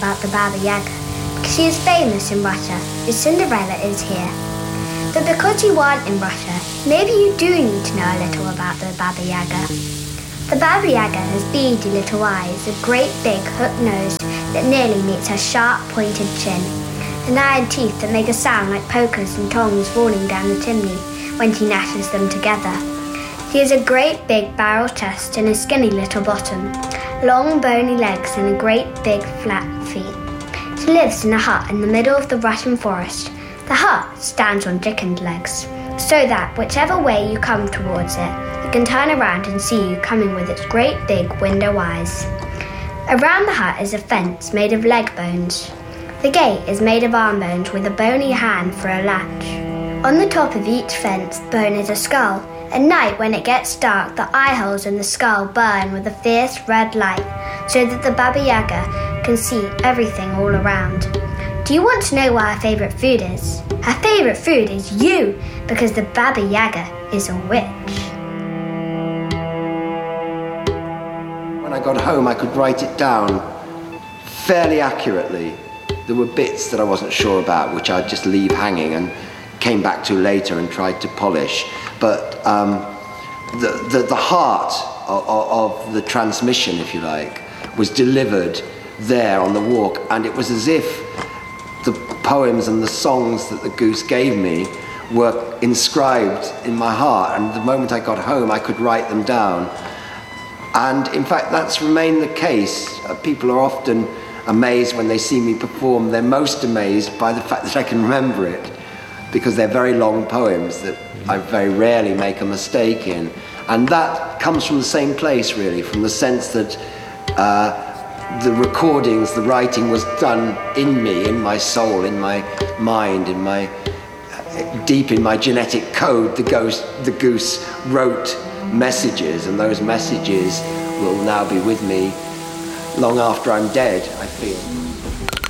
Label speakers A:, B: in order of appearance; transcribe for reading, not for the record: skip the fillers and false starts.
A: about the Baba Yaga, because she is famous in Russia, as Cinderella is here. But because you aren't in Russia, maybe you do need to know a little about the Baba Yaga. The Baba Yaga has beady little eyes, a great big hook nose that nearly meets her sharp pointed chin, and iron teeth that make a sound like pokers and tongs falling down the chimney when she gnashes them together. She has a great big barrel chest and a skinny little bottom, long bony legs and a great big flat feet. She lives in a hut in the middle of the Russian forest. The hut stands on chickened legs, so that whichever way you come towards it, it can turn around and see you coming with its great big window eyes. Around the hut is a fence made of leg bones. The gate is made of arm bones with a bony hand for a latch. On the top of each fence bone is a skull. At night, when it gets dark, the eye holes in the skull burn with a fierce red light, so that the Baba Yaga can see everything all around. Do you want to know what her favourite food is? Her favourite food is you, because the Baba Yaga is a witch.
B: When I got home, I could write it down fairly accurately. There were bits that I wasn't sure about, which I'd just leave hanging and came back to later and tried to polish. But the heart of the transmission, if you like, was delivered there on the walk, and it was as if the poems and the songs that the goose gave me were inscribed in my heart, and the moment I got home I could write them down. And in fact that's remained the case. People are often amazed when they see me perform. They're most amazed by the fact that I can remember it, because they're very long poems that I very rarely make a mistake in. And that comes from the same place, really, from the sense that the recordings, the writing was done in me, in my soul, in my mind, in my deep in my genetic code. The goose wrote messages, and those messages will now be with me long after I'm dead, I feel.